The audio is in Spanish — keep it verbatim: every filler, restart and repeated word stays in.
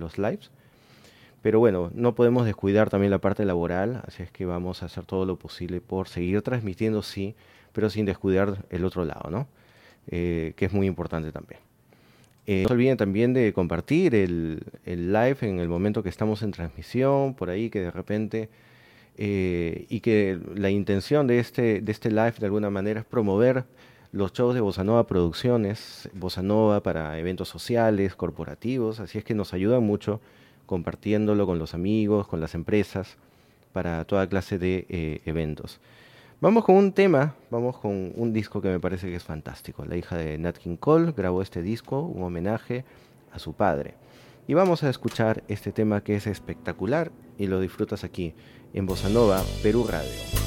los lives. Pero bueno, no podemos descuidar también la parte laboral, así es que vamos a hacer todo lo posible por seguir transmitiendo, sí, pero sin descuidar el otro lado, ¿no? Eh, que es muy importante también. Eh, no se olviden también de compartir el, el live en el momento que estamos en transmisión, por ahí que de repente, eh, y que la intención de este, de este live de alguna manera es promover los shows de Bossa Nova Producciones, Bossa Nova para eventos sociales, corporativos, así es que nos ayudan mucho compartiéndolo con los amigos, con las empresas, para toda clase de eh, eventos. Vamos con un tema, vamos con un disco que me parece que es fantástico. La hija de Nat King Cole grabó este disco, un homenaje a su padre. Y vamos a escuchar este tema que es espectacular y lo disfrutas aquí en Bossa Nova Perú Radio.